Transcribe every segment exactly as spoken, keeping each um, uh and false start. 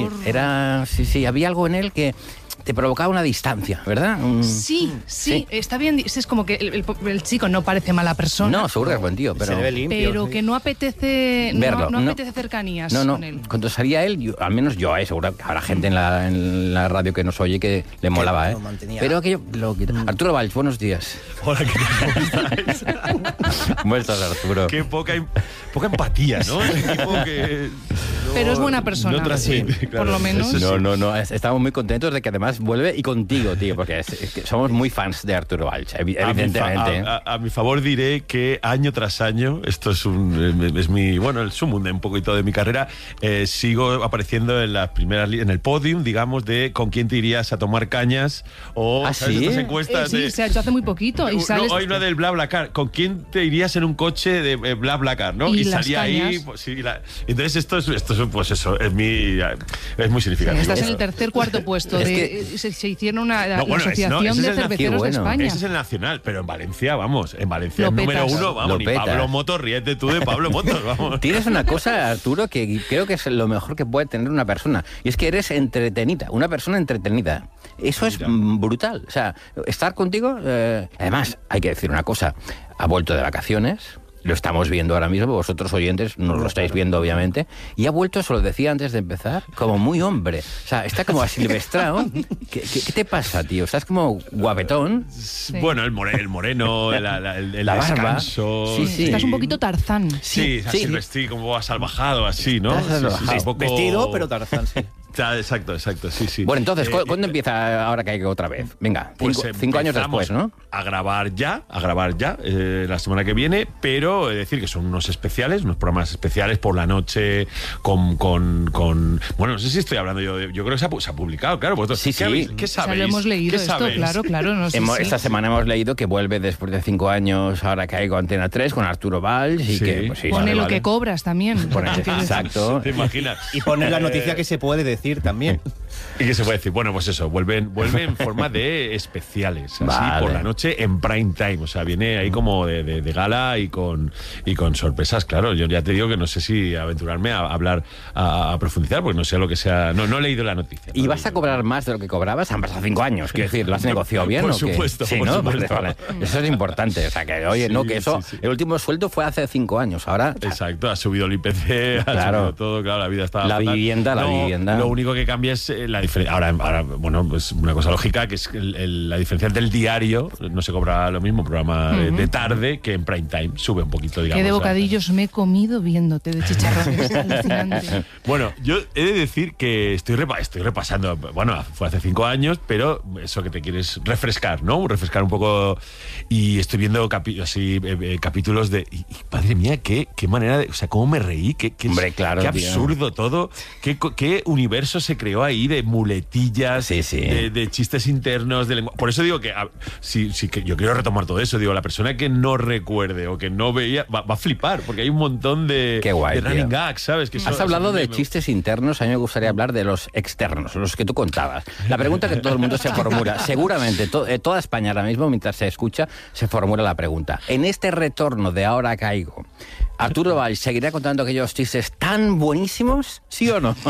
sí, era, sí, sí, había algo en él que te provocaba una distancia, ¿verdad? Un... Sí, sí, sí, está bien. Es como que el, el, el chico no parece mala persona. No, seguro que es buen tío, pero... Se le ve limpio, pero sí. que no apetece verlo. No, no no apetece cercanías no, no. con él. Cuando salía él, yo, al menos yo, eh, seguro que habrá gente en la, en la radio que nos oye que le molaba, ¿eh? Mantenía. Pero aquello lo quita. Mm. Arturo Valls, buenos días. Hola, ¿qué tal? ¿Cómo estáis? ¿Cómo estás, Arturo? Qué poca, poca empatía, ¿no? Ese tipo que no, pero es buena persona. No transmite, sí, claro. por lo menos. Eso sí. No, no, no. Estamos muy contentos de que además vuelve y contigo, tío, porque es, es que somos muy fans de Arturo Valls, evidentemente. A mi, fa- a, a, a mi favor diré que año tras año, esto es un es mi bueno, el sumum de un poquito de mi carrera, eh, sigo apareciendo en las primeras en el podium, digamos, de con quién te irías a tomar cañas o ¿Ah, ¿sabes? sí? Estas encuestas Eh, sí, de, se ha hecho hace muy poquito. Y no, sales... hay una del BlaBlaCar. ¿Con quién te irías en un coche de eh, BlaBlaCar, no? Y Y, las salía cañas. ahí. Pues, sí, la, entonces esto es, esto es, pues eso, es mi, es muy significativo. Estás en el tercer cuarto puesto. Es de, que- se, se hicieron una la, No, bueno, la es- no, asociación ese es de el cerveceros nacional, de bueno. España. Ese es el nacional, pero en Valencia, vamos, en Valencia Lo el número petas. uno, vamos, Lo ni petas. Pablo Motos, ríete tú de Pablo Motos, vamos. Tienes una cosa, Arturo, que creo que es lo mejor que puede tener una persona. Y es que eres entretenida, una persona entretenida. Eso es mm, brutal. O sea, estar contigo... eh, además, hay que decir una cosa. Ha vuelto de vacaciones... Lo estamos viendo ahora mismo, vosotros oyentes no lo estáis viendo, obviamente. Y ha vuelto, os lo decía antes de empezar, como muy hombre. O sea, está como asilvestrado. ¿Qué, qué, qué te pasa, tío? Estás como guapetón. Sí. Bueno, el, more, el moreno, la, la, el, el La barba. descanso. Sí, sí. Estás un poquito Tarzán. Sí, Sí, así sí. vestido, como asalvajado, así, ¿no? Estás salvajado. un poco- Vestido, pero Tarzán, sí. Ya, exacto, exacto, sí, sí. Bueno, entonces, Eh, ¿cu- ¿cuándo empieza ahora que hay que otra vez? Venga, Pues cinco, cinco años empezamos después, ¿no? A grabar ya, a grabar ya, eh, la semana que viene, pero es decir que son unos especiales, unos programas especiales por la noche, con, con, con bueno, no sé si estoy hablando yo, de- yo creo que se ha, pu- se ha publicado, claro, vosotros, Sí, ¿qué, sí. habéis- ¿qué O sea, sabéis? lo hemos leído ¿Qué esto, sabéis? claro, claro. No sé Hemos- si- Esta semana hemos leído que vuelve después de cinco años, ahora que hay con Antena tres, con Arturo Valls, y Sí. que, pues sí, Pone vale, lo vale. que cobras también. Pone- porque tienes- exacto. ¿Te imaginas? Y poner la Eh, noticia que se puede decir también. ¿Y qué se puede decir? Bueno, pues eso, vuelven, vuelven en forma de especiales, así Vale. por la noche en prime time. O sea, viene ahí como de, de- de gala y con, y con sorpresas, claro. Yo ya te digo que no sé si aventurarme a hablar, a, a profundizar, porque no sé lo que sea. No, no he leído la noticia. ¿Y ¿no? vas a cobrar más de lo que cobrabas? Han pasado cinco años, quiero decir, ¿lo has negociado bien Por o qué? supuesto, Sí, por ¿no? supuesto. Vale, vale. Eso es importante. O sea, que, oye, Sí, no, que eso... sí, sí. El último sueldo fue hace cinco años, ahora... Exacto, ha subido el I P C, ha Claro. subido todo, claro, la vida está La fatal. vivienda, la No, vivienda. Lo único que cambia es eh, la diferencia. Ahora, ahora, bueno, pues una cosa lógica, que es el- el- la diferencia del diario, no se cobra lo mismo, programa de- de tarde, que en prime time, sube un poquito, digamos. Qué de la- bocadillos me he comido viéndote de chicharrones. Alucinante. Bueno, yo he de decir que estoy, repa- estoy repasando, bueno, fue hace cinco años, pero eso que te quieres refrescar, ¿no? Refrescar un poco. Y estoy viendo capi- así, eh, eh, capítulos de. Y, y, madre mía, qué, qué manera de. O sea, cómo me reí, qué, qué, Hombre, claro, qué tío. absurdo todo, qué, co- qué universo se creó ahí de muletillas, Sí, sí. De, de chistes internos, de lengua. Por eso digo que, a- si, si que yo quiero retomar todo eso, digo, la persona que no recuerde o que no veía, va, va a flipar, porque hay un montón de, Qué guay, de running tío. gags, ¿sabes? Que Has eso- hablado eso de me- chistes internos, a mí me gustaría hablar de los externos, los que tú contabas. La pregunta que todo el mundo se formula, seguramente to- eh, toda España ahora mismo, mientras se escucha, se formula la pregunta. En este retorno de Ahora Caigo, ¿Arturo Valls seguirá contando aquellos chistes tan buenísimos? ¿Sí o no?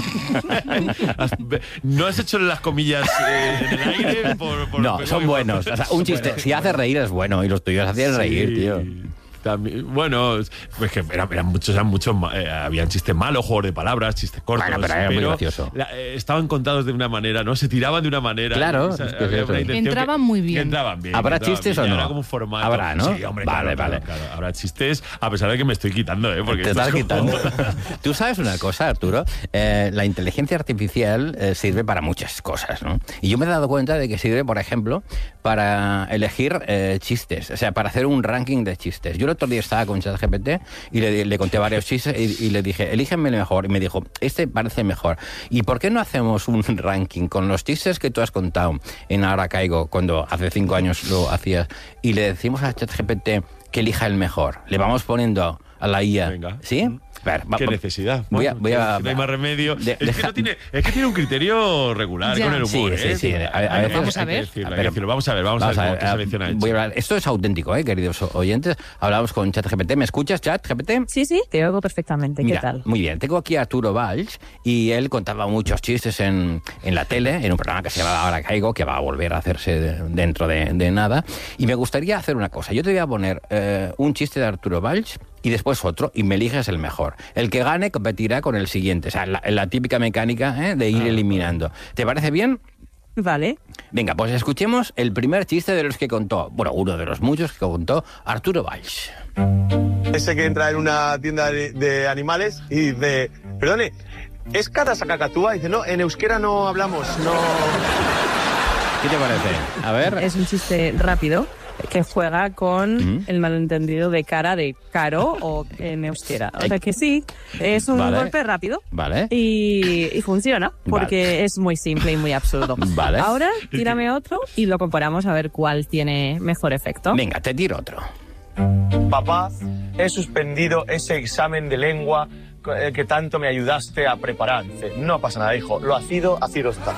¿No has hecho las comillas eh, en el aire? Por, por- No, por- son buenos. O sea, un chiste, si hace reír es bueno, y los tuyos hacían reír, Sí, tío. también- bueno, pues que eran, eran muchos, eran muchos, ma- eh, habían chistes malos, juegos de palabras, chistes cortos. Bueno, pero era muy gracioso. la- eh, estaban contados de una manera, ¿no? Se tiraban de una manera. Claro, O sea, es que es había eso. una intención Entraban que- muy bien. que entraban bien. ¿Habrá que entraban chistes bien, o y no? Habrá como un formato. Habrá, ¿no? Sí, hombre, Vale, claro, vale. claro, claro. Habrá chistes, a pesar de que me estoy quitando, ¿eh? Porque Te esto estás es como- quitando. Tú sabes una cosa, Arturo. Eh, la inteligencia artificial eh, sirve para muchas cosas, ¿no? Y yo me he dado cuenta de que sirve, por ejemplo, para elegir eh, chistes, o sea, para hacer un ranking de chistes. Yo el otro día estaba con ChatGPT y le, le conté varios chistes y, y le dije, elígenme el mejor. Y me dijo, este parece mejor. ¿Y por qué no hacemos un ranking con los chistes que tú has contado en Ahora Caigo, cuando hace cinco años lo hacías, y le decimos a ChatGPT que elija el mejor? Le vamos poniendo a la I A, Venga. ¿sí? ver, va, ¿Qué va, necesidad? Voy a, Bueno, voy a, no hay más remedio. de- es, que deja- no tiene, es que tiene un criterio regular Ya. con el humor. Sí, sí, ¿eh? sí, a- a Hay- veces- Vamos a hay que ver. decirlo, hay que Pero- decirlo. Vamos a ver, vamos, Vamos a a ver ver, cómo ah, qué selección ha hecho. voy a hablar- esto es auténtico, ¿eh, queridos oyentes? Hablamos con ChatGPT. ¿Me escuchas, ChatGPT? Sí, sí, te oigo perfectamente. Mira, ¿Qué tal? muy bien. Tengo aquí a Arturo Valls y él contaba muchos chistes en, en la tele, en un programa que se llama Ahora Caigo, que va a volver a hacerse de- dentro de, de nada. Y me gustaría hacer una cosa. Yo te voy a poner eh, un chiste de Arturo Valls y después otro, y me eliges el mejor. El que gane competirá con el siguiente. O sea, la, la típica mecánica, ¿eh?, de ir eliminando. ¿Te parece bien? Vale. Venga, pues escuchemos el primer chiste de los que contó, bueno, uno de los muchos que contó Arturo Valls. Ese que entra en una tienda de, de animales y dice, perdone, ¿es cara esa cacatúa? Y dice, no, en euskera no hablamos, no... ¿Qué te parece? A ver. Es un chiste rápido que juega con Ujú. el malentendido de cara de caro o en euskera. O sea que sí, es un Vale. golpe rápido. Vale. Y, y funciona, porque Vale. es muy simple y muy absurdo. Vale. Ahora, tírame otro y lo comparamos a ver cuál tiene mejor efecto. Venga, te tiro otro. Papá, he suspendido ese examen de lengua eh, que tanto me ayudaste a preparar. Dice, no pasa nada, hijo, lo ha sido, ha sido está.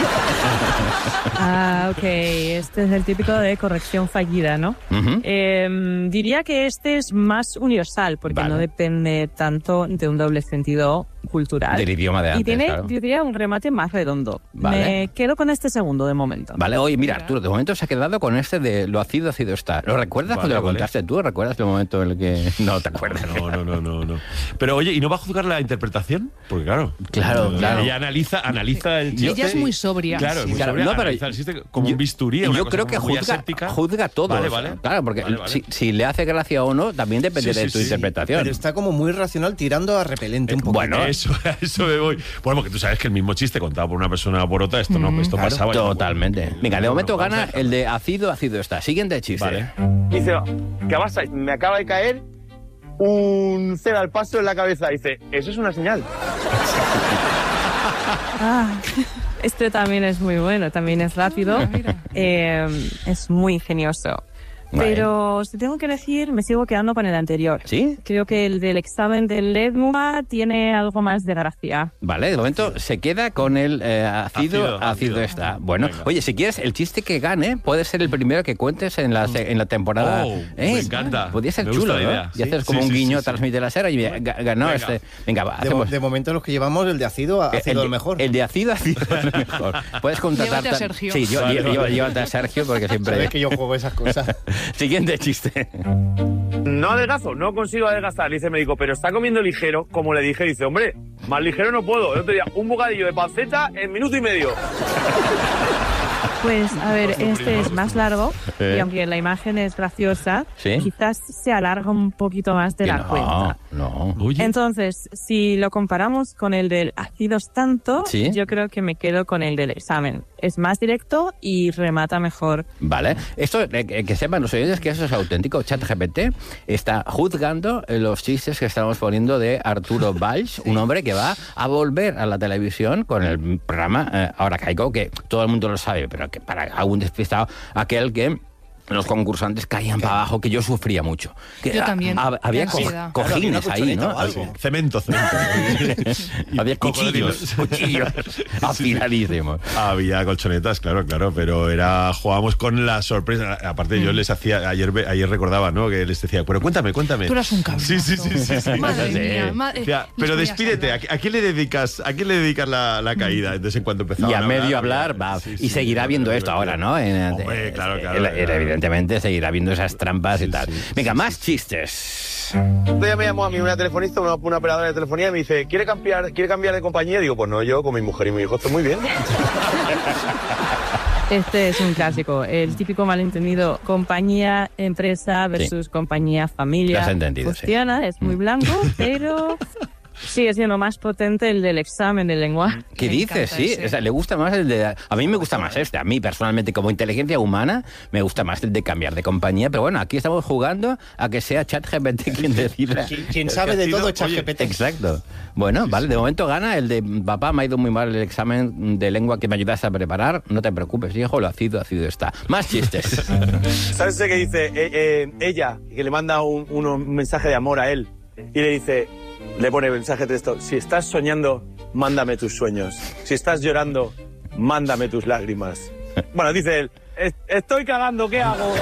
Ah, ok. Este es el típico de corrección fallida, ¿no? Ujú. Eh, diría que este es más universal, porque Vale. no depende tanto de un doble sentido cultural. Del idioma de antes, Y tiene, claro. yo diría, un remate más redondo. Vale. Me quedo con este segundo de momento. Vale, oye, mira, Arturo, de momento se ha quedado con este de lo ácido, ácido está. ¿Lo recuerdas Vale, cuando lo vale. contaste tú? ¿Recuerdas el momento en el que no te acuerdas? No, no, no, no, no. Pero oye, ¿y no va a juzgar la interpretación? Porque claro. Claro, eh, claro. Ella analiza, analiza el chiste. Ella es muy sobria. Claro, es muy Claro, sobria, no, pero analiza el chiste como yo- un bisturí. yo una cosa creo que como muy juzga, aséptica. juzga todo. Vale, vale. Claro, porque Vale, vale. Si, si le hace gracia o no, también depende Sí, de sí, tu sí. interpretación. Pero está como muy racional tirando a repelente un poco. bueno, Eso, a eso me voy. Bueno, porque tú sabes que el mismo chiste contado por una persona o por otra, esto no, esto Claro, pasaba. y no, totalmente. bueno, Venga, de bueno, momento vamos a gana dejarlo. el de ácido, ácido está. Siguiente chiste. Vale. Dice, ¿qué pasa? Me acaba de caer un cero al paso en la cabeza. Dice, eso es una señal. Ah, este también es muy bueno, también es rápido, eh, es muy ingenioso. Vale. Pero si tengo que elegir, me sigo quedando con el anterior. ¿Sí? Creo que el del examen del lengua tiene algo más de gracia. Vale, de momento se queda con el eh, ácido, Ácido, ácido, ácido. está. Bueno, Venga. oye, si quieres, el chiste que gane puede ser el primero que cuentes en la, se- en la temporada. Oh, ¿Eh? me encanta. Podría ser Me gusta chulo, la ¿no? idea. Y Sí, haces como sí, un sí, guiño, sí, sí. transmite la sera y ga- ganó Venga. este. Venga, va, De, hacemos... de momento los que llevamos, el de ácido ha el, sido el, de- mejor. el de ácido ha sido el mejor. Puedes contratar... Llévate a tan- Sergio. Sí, yo, Vale, yo- vale. yo- llévate a Sergio porque siempre... Sabes que yo juego esas cosas. Siguiente chiste. No adelgazo, no consigo adelgazar. Dice el médico, pero está comiendo ligero. Como le dije, dice, hombre, más ligero no puedo. El otro día, un bocadillo de panceta en minuto y medio. Pues, a ver, este es más largo Eh. y aunque la imagen es graciosa, ¿Sí? quizás se alarga un poquito más de Que la no, cuenta. no. Oye, Entonces, si lo comparamos con el del ácidos tanto, Sí. yo creo que me quedo con el del examen. Es más directo y remata mejor. Vale. Esto, eh, que, que sepan los oyentes que eso es auténtico. ChatGPT está juzgando eh, los chistes que estamos poniendo de Arturo Valls, un hombre que va a volver a la televisión con el programa eh, Ahora Caigo, que todo el mundo lo sabe, pero que para algún despistado, aquel que los concursantes caían para abajo, que yo sufría mucho. Que Yo a- también, a- había qué co- ansiedad. cojines Claro, ahí, había ¿no? una colchoneta o algo. cemento, cemento. Había cuchillos, cuchillos afiladísimos. Había colchonetas, claro, claro, pero era jugábamos con la sorpresa. Aparte, yo les hacía, ayer ve- ayer recordaba, ¿no? Que les decía, pero cuéntame, cuéntame. Tú eras un cabrón. Sí, sí, sí, sí. sí. Madre Sí. mía, madre. Decía, les pero podías despídete, ¿a, hablar. a quién le dedicas, a quién le dedicas la, la caída? Entonces, en cuanto empezaba Y a medio hablar, va. sí, y sí, seguirá sí, viendo sí, esto sí. ahora, ¿no? En- Hombre, eh, claro, eh, claro, eh, claro. Evidentemente seguirá viendo esas trampas y Sí, tal. sí, Venga, sí, más sí. chistes. Otro día me llamó a mí una telefonista, una, una operadora de telefonía, y me dice, ¿quiere cambiar, ¿quiere cambiar de compañía? Digo, pues no, yo con mi mujer y mi hijo estoy muy bien. Este es un clásico, el típico malentendido compañía, empresa versus compañía, familia. Lo has entendido, sí. Funciona, es muy blanco, pero sigue siendo más potente el del examen de lengua. ¿Qué Me dices? encanta Sí, ese. o sea, le gusta más el de... A mí me gusta más este. A mí, personalmente, como inteligencia humana, me gusta más el de cambiar de compañía. Pero bueno, aquí estamos jugando a que sea ChatGPT quien decida. Quien, quien sabe de todo es Oye, ChatGPT. Exacto. Bueno, vale, de momento gana el de papá, me ha ido muy mal el examen de lengua que me ayudaste a preparar. No te preocupes, hijo, lo ácido, ácido está. Más chistes. ¿Sabes ese que dice eh, eh, ella, que le manda un, un mensaje de amor a él? Y le dice, Le pone mensaje de texto: si estás soñando, mándame tus sueños. Si estás llorando, mándame tus lágrimas. Bueno, dice él: estoy cagando, ¿qué hago?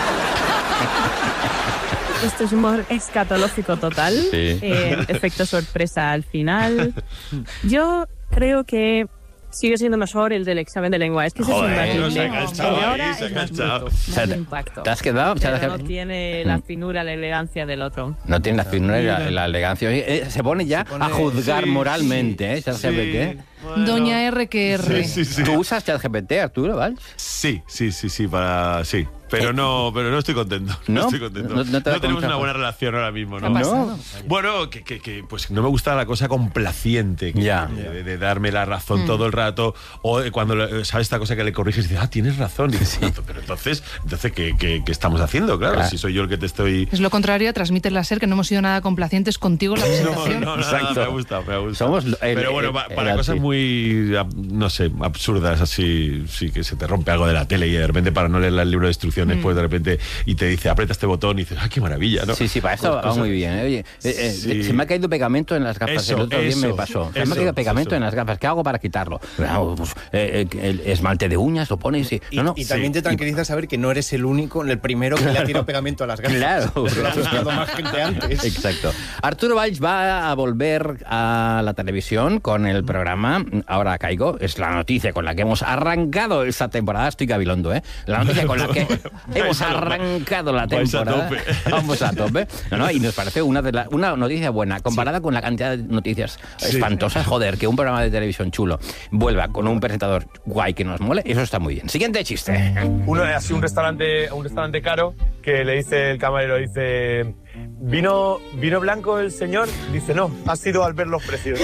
Esto es humor escatológico total. Sí. Eh, efecto sorpresa al final. Yo creo que sigue siendo mejor el del examen de lengua. Es que Joder, ese es no un se ha batible. enganchado El de ahí, ahora se ha es más enganchado. bruto, O sea, más impacto. ¿te has quedado? Pero ¿Te has- no tiene la finura, la elegancia del otro. No tiene la finura y la, la elegancia. Oye, eh, se pone ya Se pone- a juzgar Sí, moralmente, ¿eh? sí, ChatGPT. bueno. Doña R que R. Sí, sí, sí. ¿Tú usas ChatGPT, Arturo, Valls? Sí, sí, sí, sí, para sí. Pero no, pero no estoy contento. No, ¿No? estoy contento. No- No, no te da tenemos consejo. una buena relación ahora mismo, ¿Qué ¿no? ha pasado? No. Bueno, que, que, que, pues no me gusta la cosa complaciente, que- Ya. de, de darme la razón Mm. todo el rato, o de cuando le- sabes esta cosa que le corriges y dices, ah, tienes razón. Y dices, "No, pero entonces, entonces ¿qué, qué, qué estamos haciendo? Claro, Claro. si soy yo el que te estoy... Es lo contrario, transmite la SER que no hemos sido nada complacientes contigo en la No, presentación. no, nada, Exacto. me ha gustado, me ha gustado. Somos el- Pero bueno, el- pa- el para anti. cosas muy, ab- no sé, absurdas, así, sí que se te rompe algo de la tele y de repente para no leer el libro de instrucciones, pues de repente, y te dice, aprieta este botón y dices, ah, qué maravilla, ¿no? Sí, sí, para eso va Cosas- muy bien. ¿eh? Oye, eh, eh, Sí. se me ha caído pegamento en las gafas. Eso, el otro día me eso, pasó. Se me eso, ha caído pegamento eso. en las gafas. ¿Qué hago para quitarlo? Claro, pues, eh, eh, el esmalte de uñas lo pones y... Y, No, no. y también te tranquiliza saber que no eres el único, el primero que le ha tirado pegamento a las gafas. Claro. Lo ha buscado más gente antes. Exacto. Arturo Valls va a volver a la televisión con el programa Ahora Caigo. Es la noticia con la que hemos arrancado esta temporada. Estoy gabilondo, ¿eh? La noticia con la que hemos Vais a- arrancado la vais a temporada. tope. Vamos a tope. No, no, y nos parece una, de la- una noticia buena. Comparada con la cantidad de noticias espantosas, joder, que un programa de televisión chulo vuelva con un presentador guay que nos mole, eso está muy bien. Siguiente chiste. Uno es así un restaurante, un restaurante caro que le dice el camarero, dice, ¿vino, vino blanco el señor? Dice, no, ha sido al ver los precios.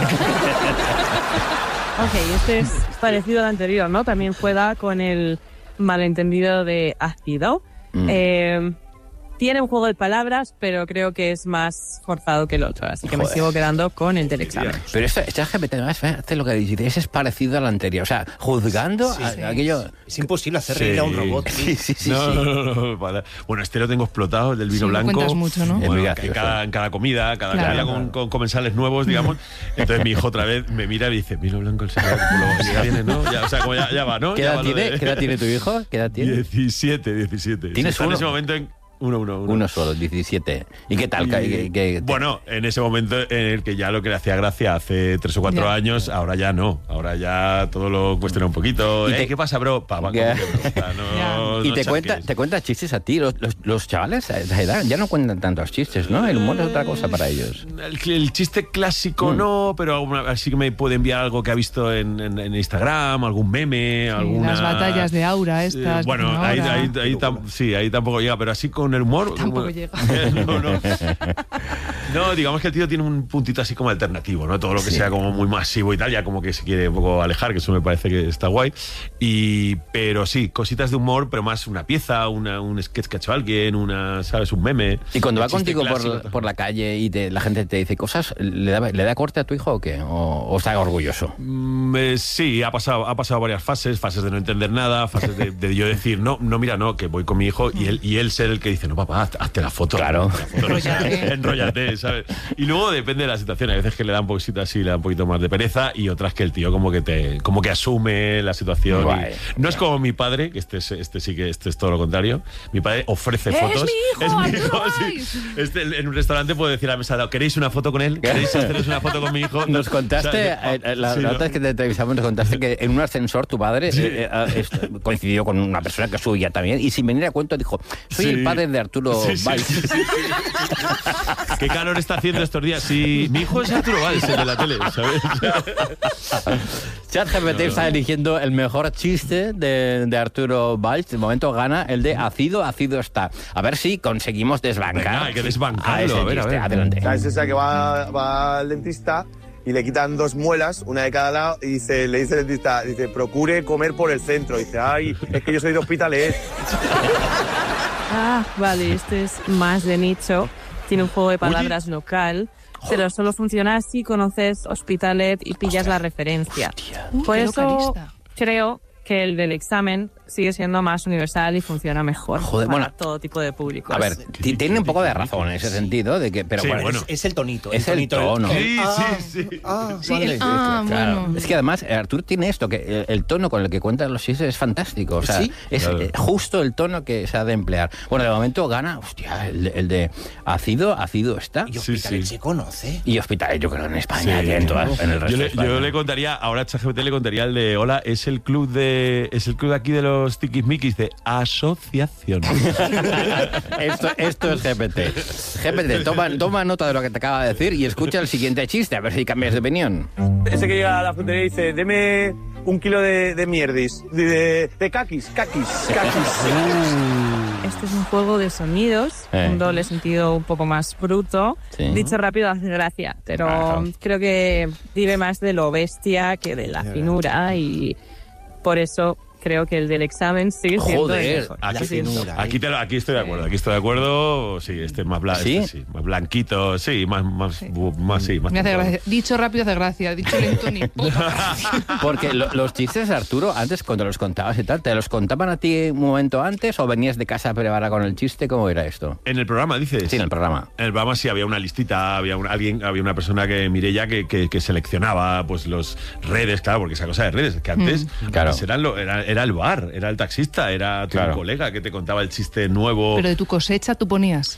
Ok, este es parecido al anterior, ¿no? También juega con el malentendido de ácido. Mm. Eh, tiene un juego de palabras, pero creo que es más forzado que el otro, así que me Joder. sigo quedando con el del examen. Pero este, este G P T además hace lo que dice, ese es parecido al anterior. O sea, juzgando a- aquello. Es imposible hacer Sí. reír a un robot. Sí, sí, sí. no, sí. no, no, no, para- Bueno, este lo tengo explotado, el del vino Sí, lo blanco. cuentas mucho, ¿no? Es muy Bueno, gracioso. en, cada, en cada comida, cada Claro. comida con, con comensales nuevos, digamos. Entonces mi hijo otra vez me mira y dice, vino blanco el señor. Pues lo- ya viene, ¿no? Ya, o sea, como ya, ya va, ¿no? ¿Qué Ya edad, va lo tiene, de- ¿Qué edad tiene tu hijo? ¿Qué edad tiene? diecisiete, diecisiete. ¿Tienes Sí, está uno? en ese momento en... Uno, uno, uno. Uno solo, diecisiete. ¿Y qué tal? Y, ¿Qué- qué- qué- bueno, en ese momento en el que ya lo que le hacía gracia hace tres o cuatro Ya. años, ahora ya no. Ahora ya todo lo cuestiona un poquito. Y Eh, te- ¿Qué pasa, bro? Pa, va, Ya. ¿cómo que, bro? O sea, no- Ya. Y no te cuenta, chasques. te cuenta chistes a ti. Los, los, los chavales a esa edad ya no cuentan tantos chistes, ¿no? El humor es otra cosa para ellos. El, el chiste clásico Mm. no, pero alguna- así que me puede enviar algo que ha visto en, en- en Instagram, algún meme, Sí, alguna... las batallas de aura estas. Eh, bueno, que ahí, ahora- ahí, ahí tam- sí, ahí tampoco llega, pero así con el humor... Tampoco como- llega. no, no. No, digamos que el tío tiene un puntito así como alternativo, ¿no? Todo lo que Sí. sea como muy masivo y tal, ya como que se quiere un poco alejar, que eso me parece que está guay. Y, pero sí, cositas de humor, pero más una pieza, una, un sketch que ha hecho alguien, una, ¿sabes? Un meme. Y cuando El va chiste contigo clásico, por, tal. por la calle y te- la gente te dice cosas, ¿le da, ¿le da corte a tu hijo o qué? ¿O, o está orgulloso? Mm, eh, sí, ha pasado, ha pasado varias fases, fases de no entender nada, fases de, de yo decir, no, no, mira, no, que voy con mi hijo y él, y él ser el que dice, no, papá, haz- hazte la foto. Claro. hazte la foto, no sé, Enróllate. enróllate, ¿sabes? Y luego depende de la situación, hay veces que le da un poquito así, le da un poquito más de pereza y otras que el tío como que te, como que asume la situación. Guay. y- no es como mi padre, que este, es- este sí que este es todo lo contrario. Mi padre ofrece ¡Es fotos. mi hijo, es mi hijo, Arturo sí. Valls! Este, en un restaurante puedo decir a la mesa, al lado, ¿queréis una foto con él? ¿Queréis haceros una foto con mi hijo? Nos contaste, O sea, eh, eh, la, sí, la ¿no? otra vez que te entrevistamos, nos contaste que en un ascensor tu padre eh, eh, ah, est- coincidió con una persona que suya también y sin venir a cuento dijo, soy Sí. el padre de Arturo Sí, sí, Valls. sí, sí, sí, sí. ¿Qué calor está haciendo estos días? Sí, mi hijo es Arturo Valls, el de la tele, ¿sabes? ChatGPT está eligiendo el mejor chiste de, de Arturo Valls. De momento gana el de ácido, ácido está. A ver si conseguimos desbancar. Venga, hay que desbancarlo, a ese a ver, a chiste. ver. Adelante. ¿Sabes esa que va, va al dentista y le quitan dos muelas, una de cada lado, y dice, le dice el dentista, dice, procure comer por el centro. Dice, ay, es que yo soy de Hospitalet. Ah, vale, este es más de nicho. Tiene un juego de palabras local, pero solo funciona si conoces Hospitalet y pillas la referencia. Uh, Por qué eso localista. creo que el del examen sigue siendo más universal y funciona mejor Joder, para bueno, todo tipo de públicos. A ver, t- tiene un poco de razón en ese sentido, de que, pero Sí, bueno, bueno. Es, es el tonito. Es el tonito, tono. Sí, ah, sí, sí. Ah, Sí, vale. el- ah, claro. bueno. Es que además eh, Artur tiene esto, que el, el tono con el que cuenta los chistes es fantástico. O sea, Sí. es Claro. eh, justo el tono que se ha de emplear. Bueno, de momento gana, hostia, el, de- el de ácido, ácido está. Y Sí, Hospital sí. se conoce. Y hospital, yo creo en España, Sí. y en, todas, en el resto Yo de le, España. yo le contaría, ahora ChatGPT le contaría el de hola, es el club de es el club de aquí de los tiquismiquis de asociación. esto, esto es G P T. G P T, toma, toma nota de lo que te acaba de decir y escucha el siguiente chiste, a ver si cambias de opinión. Ese que llega a la frutería y dice, deme un kilo de, de mierdis, de, de, de caquis, caquis, caquis. Este es un juego de sonidos, Eh. un doble sentido un poco más bruto. Sí. Dicho rápido hace gracia, pero Claro. creo que vive más de lo bestia que de la finura y por eso creo que el del examen sigue siendo Joder, el mejor. Aquí, Lo siento. finura. aquí, te lo- aquí estoy de acuerdo, aquí estoy de acuerdo. Sí, este es más, bla, ¿Sí? este sí, más blanquito, sí, más, más, bu- más, sí, más Me hace tonto. gracia. Dicho rápido hace gracia. Dicho lento ni puta gracia. Porque lo- los chistes, Arturo, antes cuando los contabas y tal, ¿te los contaban a ti un momento antes o venías de casa preparada con el chiste? ¿Cómo era esto? En el programa, dices. Sí, en el programa. En el programa sí había una listita, había un- alguien, había una persona que Mireia que, que, que seleccionaba pues los redes, claro, porque esa cosa de redes, que antes Claro. pues, eran lo- era, era el bar, era el taxista, era tu Claro. colega que te contaba el chiste nuevo. Pero de tu cosecha tú ponías.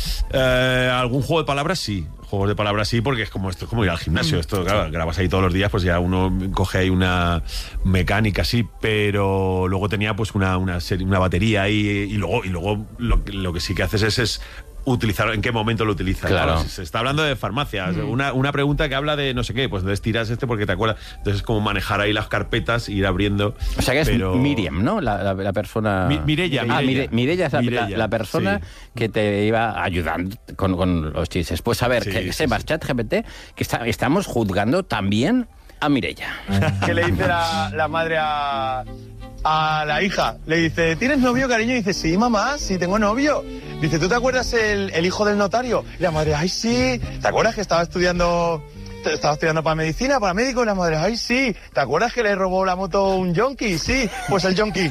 Eh, algún juego de palabras sí, juegos de palabras sí, porque es como esto es como ir al gimnasio, esto claro, grabas ahí todos los días, pues ya uno coge ahí una mecánica así, pero luego tenía pues una, una serie, una batería ahí y luego, y luego lo, que- lo que sí que haces es, es utilizar, en qué momento lo utilizas. Claro. Si se está hablando de farmacias, una, una pregunta que habla de no sé qué, pues entonces tiras este porque te acuerdas. Entonces es como manejar ahí las carpetas, ir abriendo. O sea que es pero- Miriam, ¿no? La, la- la persona... Mi- Mireia, Ah, Mireia. Mire- Mireia es la, Mireia, la- la persona sí. que te iba ayudando con, con los chistes. Pues a ver, Sí, que sí, sepas, sí. ChatGPT, que está- estamos juzgando también a Mireia. ¿Qué le dice la, la madre a, a la hija? Le dice, ¿tienes novio, cariño? Y dice, sí, mamá, sí, tengo novio. Dice, ¿tú te acuerdas el, el hijo del notario? Y la madre, ay, sí. ¿Te acuerdas que estaba estudiando... Estaba estudiando para medicina, para médico? Y la madre, ay, sí. ¿Te acuerdas que le robó la moto un yonki? Sí, pues el yonki.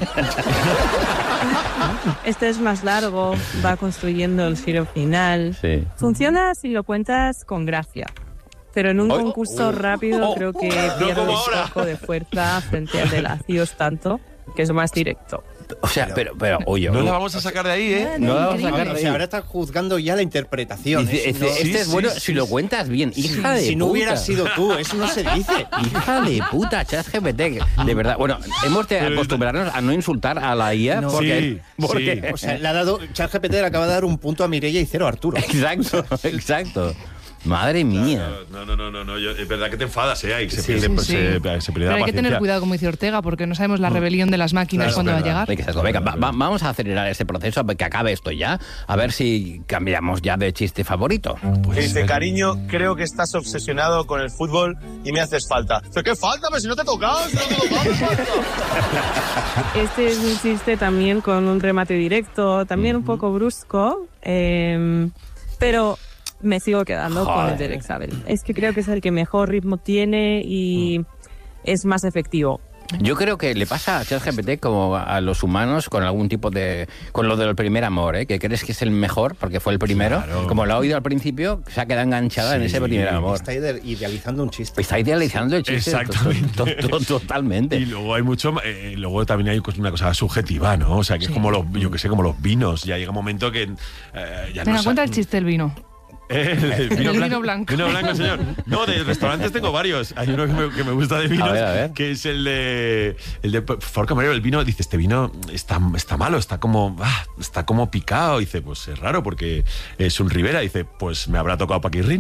Este es más largo, va construyendo el giro final. Sí. Funciona si lo cuentas con gracia. Pero en un Oh, concurso oh, rápido oh, creo que no pierde como un ahora. poco de fuerza frente al del ácidos tanto, que es más directo. O sea, pero, pero oye, No oye, la vamos a sacar de ahí, ¿eh? no la vamos a Ah, sacar o de sea, ahí. ahora estás juzgando ya la interpretación. Dice, es- dice, no- este sí, es bueno sí, si sí, lo sí. cuentas bien, hija de si no puta. hubieras sido tú, eso no se dice. Hija de puta, ChatGPT, de verdad. Bueno, hemos de Pero- acostumbrarnos a no insultar a la I A No. porque, Sí, porque sí. O sea, le ha dado, ChatGPT le acaba de dar un punto a Mireia y cero a Arturo. exacto, exacto. Madre mía. No, no, no, no, no, yo- es verdad que te enfadas, ¿eh? Y se Sí, pierde, sí, pues, sí. se- se pierde Pero la hay que paciencia. tener cuidado, como dice Ortega, porque no sabemos la rebelión de las máquinas Claro, cuándo va a es verdad. llegar. Hay que ser- Venga, va- va- vamos a acelerar ese proceso para que acabe esto ya. A ver si cambiamos ya de chiste favorito. Y dice, cariño, creo que estás obsesionado con el fútbol y me haces falta. ¿Pero qué falta? Pero si no te he tocado, si no te he tocado, me falta. Este es un chiste también con un remate directo, también un poco brusco, eh, pero me sigo quedando con el del examen. Es que creo que es el que mejor ritmo tiene y es más efectivo. Yo creo que le pasa a ChatGPT como a los humanos con algún tipo de... con lo del primer amor, ¿eh? Que crees que es el mejor porque fue el primero. Claro. Como lo ha oído al principio, se ha quedado enganchada en Sí, ese primer amor. Está ide- idealizando un chiste. Está idealizando el chiste. Exactamente. to- to- to- Totalmente. Y luego hay mucho, eh, luego también hay una cosa subjetiva, ¿no? O sea, que es como los, yo que sé, como los vinos. Ya llega un momento que eh, ya Venga, no cuenta sa- el chiste del vino. Eh, el, el vino El blanco. vino blanco. Vino blanco, señor. No, de restaurantes tengo varios. Hay uno que me, que me gusta de vinos, A ver, a ver. que es el de, el de, por favor, camarero, el vino, dice, este vino está, está malo, está como, ah, está como picado. Dice, pues es raro porque es un Ribera. Dice, pues me habrá tocado Paquirrín.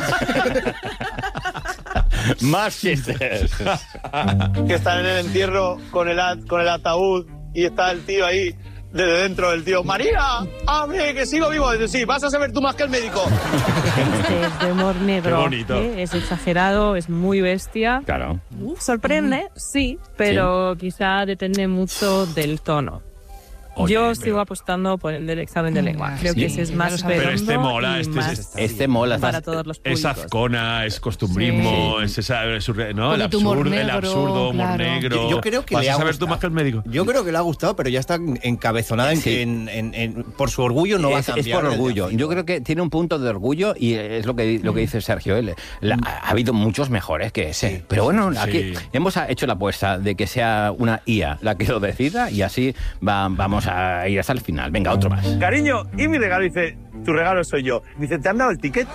Más chistes. Que están en el entierro con el, at- con el ataúd y está el tío ahí desde dentro, el tío, María, abre, que sigo vivo. Dice, sí, vas a saber tú más que el médico. Este es de humor negro, Qué bonito. ¿eh? Es exagerado, es muy bestia. Claro. Sorprende, sí, pero quizá depende mucho del tono. Oye, Yo pero- sigo apostando por el del examen de lengua. Creo Sí, que ese es ya más lo sabemos. Pero este redondo mola, y este más es- Este mola. para estás- todos los Es públicos. azcona, es costumbrismo, Sí. es esa, es surre- ¿no? el, Poquito humor absurdo, el negro, absurdo, humor claro. negro. Yo, yo creo que Vas le a ha saber gustado. tú más que el médico. Yo creo que le ha gustado, pero ya está encabezonada en Sí. que en- en- en- por su orgullo no va a es, es cambiar. por desde orgullo. hace- Yo creo que tiene un punto de orgullo y es lo que, lo que dice Sergio. Él. La- ha habido muchos mejores que ese. Pero bueno, aquí Sí. hemos hecho la apuesta de que sea una I A la que lo decida y así va- vamos a ir hasta el final. Venga, otro más. Cariño, y mi regalo dice, tu regalo soy yo. Dice, ¿te han dado el ticket?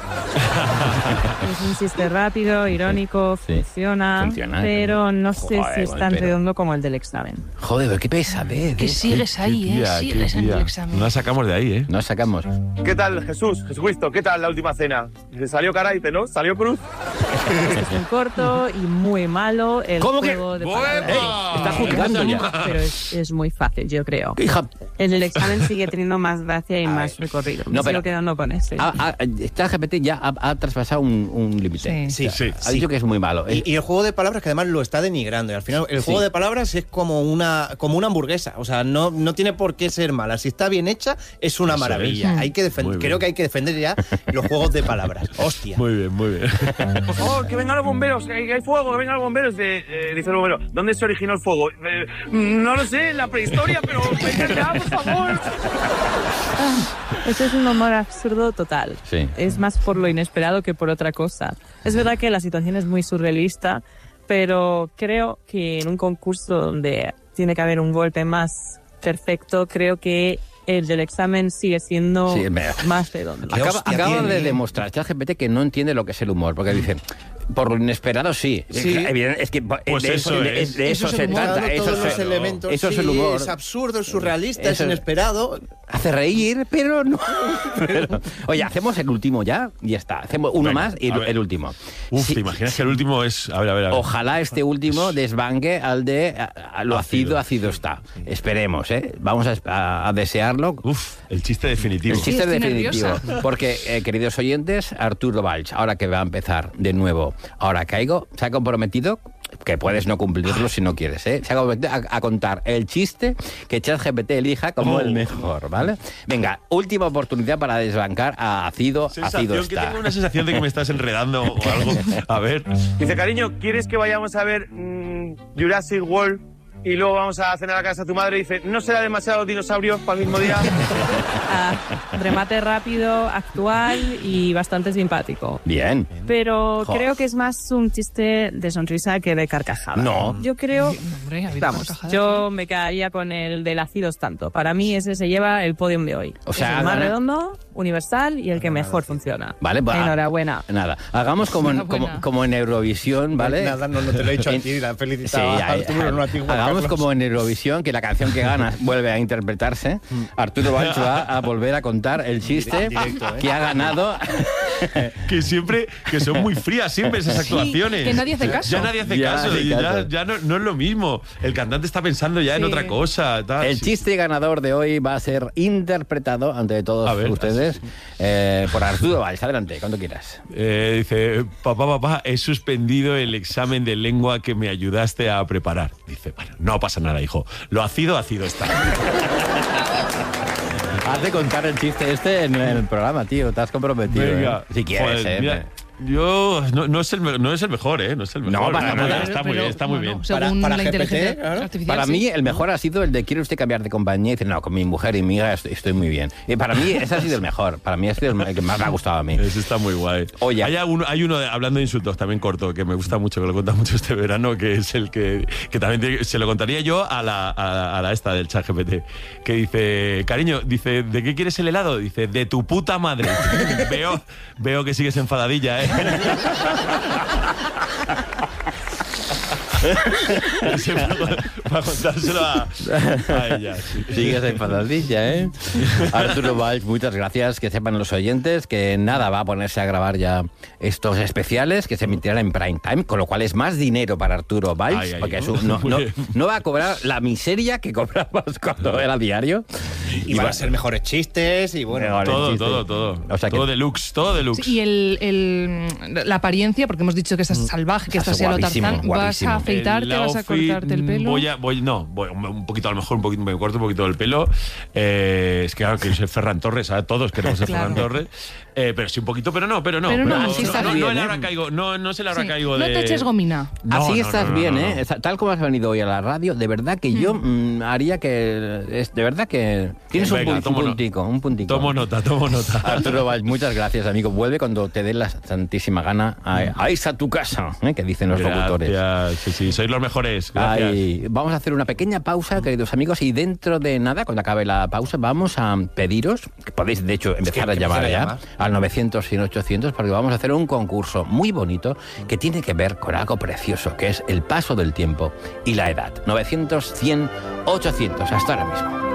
Es un chiste rápido, irónico, Sí. funciona, Funciona. pero no sé Joder, si es con el tan pero. redondo como el del examen. Joder, pero qué pesadez. Que ¿eh? sigues ahí, ¿eh? Tía, qué Sigues en tía. el examen. No la sacamos de ahí, ¿eh? Nos sacamos. ¿Qué tal, Jesús? Jesucristo, ¿qué tal la última cena? Dice, salió cara, dice, ¿no? ¿Salió cruz? Es muy corto y muy malo el ¿Cómo que? juego de ¡Buena! palabras. Está juzgando ya. Pero es, es muy fácil, yo creo. Hija, El del examen sigue teniendo más gracia y más recorrido. Me No, sigo pero- quedando con ese. ha- ha- esta G P T ya ha, ha traspasado un, un límite. Sí. Sí, Sí. Ha dicho que es muy malo. Y, y el juego de palabras que además lo está denigrando. Y al final, el Sí. juego de palabras es como una, como una hamburguesa. O sea, no, no tiene por qué ser mala. Si está bien hecha, es una Eso maravilla. es. Hay que Muy defender, bien. creo que hay que defender ya los juegos de palabras. Hostia. Muy bien, muy bien. Por favor, que vengan los bomberos, que hay, que hay fuego, que vengan los bomberos. De, eh, dice el bombero, ¿dónde se originó el fuego? Eh, no lo sé, en la prehistoria, pero vengan ya, por favor. Este es un humor absurdo total. Sí. Es más por lo inesperado que por otra cosa. Es verdad que la situación es muy surrealista, pero creo que en un concurso donde tiene que haber un golpe más perfecto, creo que el del examen sigue siendo Sí, me- más redondo. Qué Acaba, hostia acaba tiene. de demostrar ChatGPT que no entiende lo que es el humor, porque dice, por lo inesperado sí. Sí. Evidente- es que Pues de eso de- es. de Eso eso, es el se humor. trata. Dando Eso todos es, los elementos. eso es sí, el humor. Es absurdo, es surrealista, Eso es es- inesperado. Hace reír, pero no. Pero- Oye, hacemos el último ya, y ya está. Hacemos uno Venga, más y a el, ver. el último. Uf, Sí, ¿te imaginas que el último es...? A ver, a ver, a ver. Ojalá este último desbanque al de a- a lo ácido, Ácido. ácido está. Esperemos, ¿eh? Vamos a, a- a desearlo. Uf, el chiste definitivo. El chiste estoy definitivo. nerviosa. Porque, eh, queridos oyentes, Arturo Valls, ahora que va a empezar de nuevo, ahora caigo, se ha comprometido, que puedes no cumplirlo si no quieres, ¿eh? Se ha comprometido a, a contar el chiste que ChatGPT elija como Oh. el mejor, ¿vale? Venga, última oportunidad para desbancar a Ácido, Sensación Ácido que está. tengo una sensación de que me estás enredando o algo. A ver. Dice, cariño, ¿quieres que vayamos a ver mm, Jurassic World y luego vamos a cenar a casa de tu madre? Dice, ¿no será demasiado dinosaurios para el mismo día? Ah, remate rápido, actual y bastante simpático. Bien. Pero Jo. creo que es más un chiste de sonrisa que de carcajada. No. Yo creo... Hombre, ha habido Vamos, carcajadas. yo me quedaría con el del ácidos tanto. Para mí ese se lleva el podium de hoy. O sea, es el más gana- redondo, universal y el que mejor funciona. Vale, va. Enhorabuena. Nada, hagamos como en, como, Enhorabuena. como en Eurovisión, ¿vale? Nada, no, no te lo he dicho a En- ti, la Sí, felicitaba ya, a Arturo, ya. no a ti, Juan Hagamos Carlos. como en Eurovisión, que la canción que gana vuelve a interpretarse. Arturo Valls va a volver a contar el chiste En directo, ¿eh? que ha ganado. Que siempre, que son muy frías siempre esas actuaciones. que nadie hace caso. Ya nadie hace Ya caso, hace y ya, caso. ya no, no es lo mismo. El cantante está pensando ya en Sí. otra cosa. tal. El Sí. chiste ganador de hoy va a ser interpretado ante todos A ver, ustedes eh, por Arturo Valls. Adelante, cuando quieras. Eh, dice, papá, papá, he suspendido el examen de lengua que me ayudaste a preparar. Dice, bueno, no pasa nada, hijo. Lo ácido, ácido está. Haz de contar el chiste este en el programa, tío. Te has comprometido. Venga. ¿eh? Si quieres, Joder, ¿eh? mira, yo no, no, es el, me- no es el mejor, ¿eh? No es el mejor. No, para Está muy nada. bien, Está muy Pero, bien, está muy bueno, bien. Según Para- para la G P T, inteligencia claro. artificial. Para sí. mí, el mejor ha sido el de ¿quiere usted cambiar de compañía? Y dice, no, con mi mujer y mi hija estoy, estoy muy bien. Y para mí, ese ha sido el mejor. Para mí, ha sido el que más me ha gustado a mí. Ese está muy guay. Oye. Hay, uno, hay uno, de- hablando de insultos, también corto, que me gusta mucho, que lo cuenta mucho este verano, que es el que, que también tiene- se lo contaría yo a la, a, a la esta del chat G P T, que dice, cariño, dice, ¿de qué quieres el helado? Dice, de tu puta madre. veo, veo que sigues enfadadilla, ¿eh? Ese para, para contárselo a, a ella. sí. Sigues enfadadilla, ¿eh? Arturo Valls, muchas gracias. Que sepan los oyentes que nada, va a ponerse a grabar ya estos especiales que se emitirán en prime time, con lo cual es más dinero para Arturo Valls, Ay, ay, porque ¿no? es un- no, Muy no- bien. no va a cobrar la miseria que cobrabas cuando era diario. Y van a ser mejores chistes y bueno. Mejores Todo, chistes. todo, todo. O sea que- todo deluxe, todo deluxe. Sí, y el, el- la apariencia, porque hemos dicho que estás salvaje, que Estás estás a lo guapísimo, Tarzán, ¿vas guapísimo. a afeitarte, El vas a outfit, cortarte el pelo? Voy a, voy, no, voy un un poquito, a lo mejor un poquito, me corto un poquito el pelo. Eh, es que claro, que soy Ferran Torres, ¿sabes? Todos queremos ser Claro. Ferran Torres. Eh, pero sí un poquito, pero no, pero no. Pero no, no, así no, estás no, bien, no, ¿eh? Laura Caigo, no, no sé Laura Sí. Caigo No de... te eches gomina. No, Así no, estás no, no, bien, no, ¿eh? no. Esa- Tal como has venido hoy a la radio, de verdad que yo mm, haría que... Es, de verdad que tienes un, Venga, pun- un tomo no- puntico, un puntico. Tomo nota, tomo nota. Arturo Valls, muchas gracias, amigo. Vuelve cuando te dé la santísima gana a, a irse a tu casa, ¿eh? Que dicen los locutores. Gracias, sí, sí, sois los mejores. Gracias. Ay, vamos a hacer una pequeña pausa, queridos amigos, y dentro de nada, cuando acabe la pausa, vamos a pediros, que podéis de hecho empezar a que llamar empiecen a ya llamar. al novecientos, cien, ochocientos, porque vamos a hacer un concurso muy bonito que tiene que ver con algo precioso, que es el paso del tiempo y la edad. novecientos, cien, ochocientos, hasta ahora mismo.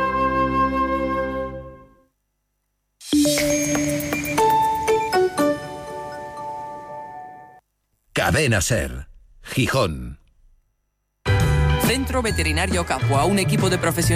Cadena Ser, Gijón. Centro Veterinario Capua, un equipo de profesionales